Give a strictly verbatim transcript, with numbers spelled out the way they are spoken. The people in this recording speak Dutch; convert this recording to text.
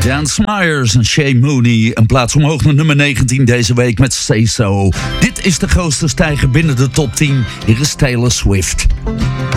Dan Smyers en Shay Mooney. Een plaats omhoog naar nummer negentien deze week met Say So. Dit is de grootste stijger binnen de top tien. Hier is Taylor Swift.